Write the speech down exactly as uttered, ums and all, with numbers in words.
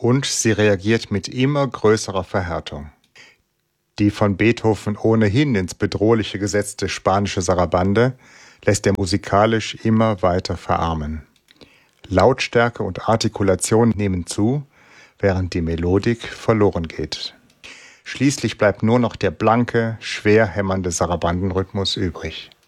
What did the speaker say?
und sie reagiert mit immer größerer Verhärtung. Die von Beethoven ohnehin ins Bedrohliche gesetzte spanische Sarabande lässt er musikalisch immer weiter verarmen. Lautstärke und Artikulation nehmen zu, während die Melodik verloren geht. Schließlich bleibt nur noch der blanke, schwer hämmernde Sarabandenrhythmus übrig.